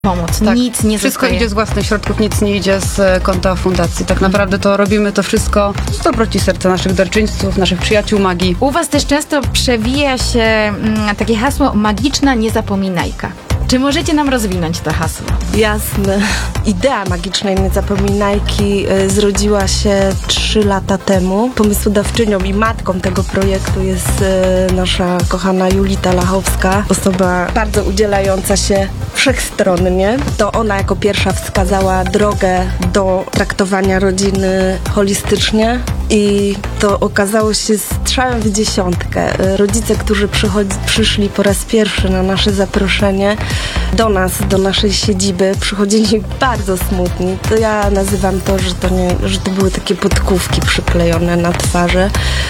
pomóc. Tak. Nic nie Wszystko zostaje. idzie z własnych środków, nic nie idzie z konta fundacji. Tak naprawdę to robimy to wszystko z dobroci serca naszych darczyńców, naszych przyjaciół magii. U was też często przewija się takie hasło magiczna niezapominajka. Czy możecie nam rozwinąć to hasło? Jasne. Idea Magicznej Niezapominajki zrodziła się 3 lata temu. Pomysłodawczynią i matką tego projektu jest nasza kochana Julita Lachowska, osoba bardzo udzielająca się wszechstronnie. To ona jako pierwsza wskazała drogę do traktowania rodziny holistycznie i to okazało się strzałem w dziesiątkę. Rodzice, którzy przyszli po raz pierwszy na nasze zaproszenie do nas, do naszej siedziby, przychodzili bardzo smutni. To ja nazywam to, że to były takie podkówki przyklejone na twarze.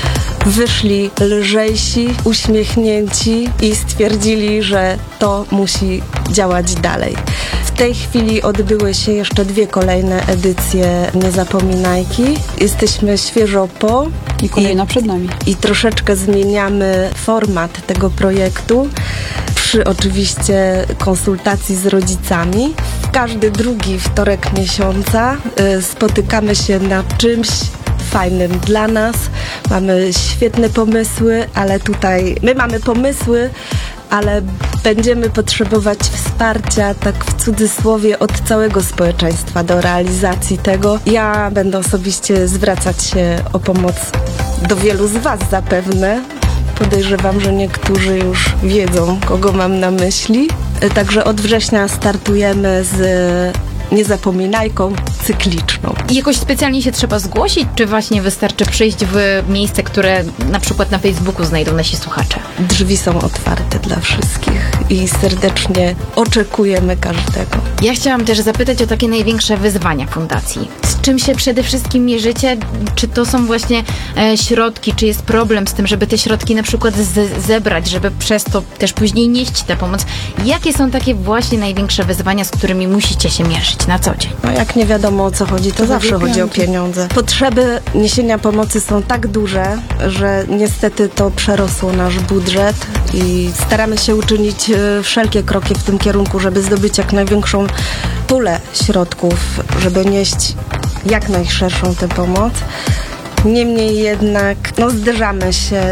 Wyszli lżejsi, uśmiechnięci i stwierdzili, że to musi działać dalej. W tej chwili odbyły się jeszcze 2 kolejne edycje Niezapominajki. Jesteśmy świeżo po I kolejna przed nami. i troszeczkę zmieniamy format tego projektu przy oczywiście konsultacji z rodzicami. W każdy drugi wtorek miesiąca spotykamy się nad czymś fajnym dla nas. Mamy świetne pomysły, ale tutaj my mamy pomysły, ale będziemy potrzebować wsparcia, tak w cudzysłowie, od całego społeczeństwa do realizacji tego. Ja będę osobiście zwracać się o pomoc do wielu z was zapewne. Podejrzewam, że niektórzy już wiedzą, kogo mam na myśli. Także od września startujemy z Niezapominajką cykliczną. I jakoś specjalnie się trzeba zgłosić, czy właśnie wystarczy przyjść w miejsce, które na przykład na Facebooku znajdą nasi słuchacze? Drzwi są otwarte dla wszystkich i serdecznie oczekujemy każdego. Ja chciałam też zapytać o takie największe wyzwania fundacji. Z czym się przede wszystkim mierzycie? Czy to są właśnie środki, czy jest problem z tym, żeby te środki na przykład zebrać, żeby przez to też później nieść tę pomoc? Jakie są takie właśnie największe wyzwania, z którymi musicie się mierzyć na co dzień? No jak nie wiadomo o co chodzi, to zawsze chodzi o pieniądze. Potrzeby niesienia pomocy są tak duże, że niestety to przerosło nasz budżet i staramy się uczynić wszelkie kroki w tym kierunku, żeby zdobyć jak największą pulę środków, żeby nieść jak najszerszą tę pomoc. Niemniej jednak zderzamy się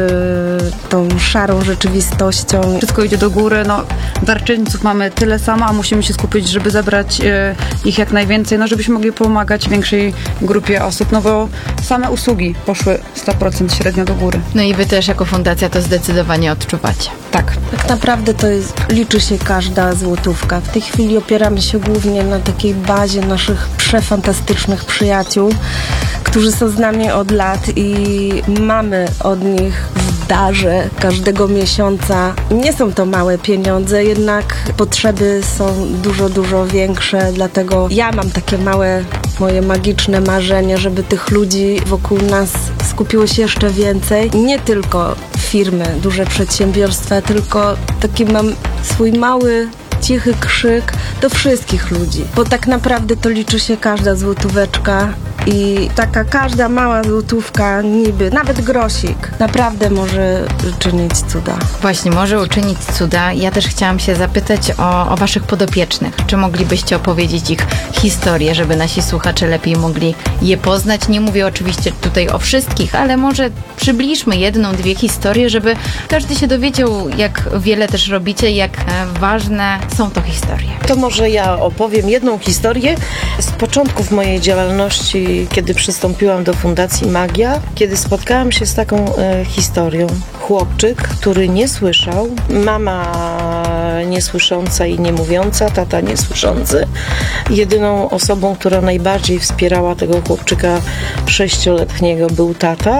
z tą szarą rzeczywistością. Wszystko idzie do góry, darczyńców mamy tyle samo, a musimy się skupić, żeby zebrać ich jak najwięcej, żebyśmy mogli pomagać większej grupie osób, bo same usługi poszły 100% średnio do góry. No i wy też jako fundacja to zdecydowanie odczuwacie. Tak. Tak naprawdę liczy się każda złotówka. W tej chwili opieramy się głównie na takiej bazie naszych przefantastycznych przyjaciół, którzy są z nami od lat i mamy od nich w darze każdego miesiąca. Nie są to małe pieniądze, jednak potrzeby są dużo, dużo większe, dlatego ja mam takie małe, moje magiczne marzenie, żeby tych ludzi wokół nas skupiło się jeszcze więcej. Nie tylko firmy, duże przedsiębiorstwa, tylko taki mam swój mały, cichy krzyk do wszystkich ludzi, bo tak naprawdę to liczy się każda złotóweczka i taka każda mała złotówka, niby, nawet grosik, naprawdę może czynić cuda. Właśnie, może uczynić cuda. Ja też chciałam się zapytać o waszych podopiecznych. Czy moglibyście opowiedzieć ich historię, żeby nasi słuchacze lepiej mogli je poznać? Nie mówię oczywiście tutaj o wszystkich, ale może przybliżmy 1-2 historie, żeby każdy się dowiedział, jak wiele też robicie, jak ważne są to historie. To może ja opowiem jedną historię z początków mojej działalności, kiedy przystąpiłam do Fundacji Magia, kiedy spotkałam się z taką historią. Chłopczyk, który nie słyszał, mama niesłysząca i niemówiąca, tata niesłyszący. Jedyną osobą, która najbardziej wspierała tego chłopczyka 6-letniego był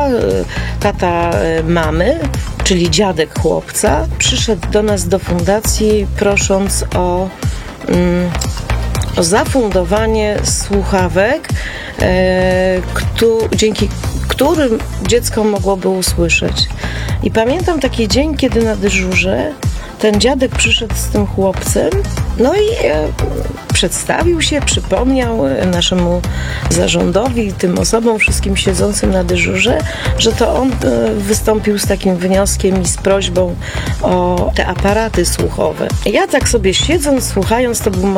tata mamy, czyli dziadek chłopca. Przyszedł do nas do fundacji, prosząc o zafundowanie słuchawek, dzięki którym dziecko mogłoby usłyszeć. I pamiętam taki dzień, kiedy na dyżurze ten dziadek przyszedł z tym chłopcem No i przedstawił się, przypomniał naszemu zarządowi, tym osobom wszystkim siedzącym na dyżurze, że to on wystąpił z takim wnioskiem i z prośbą o te aparaty słuchowe. Ja tak sobie siedząc, słuchając, to był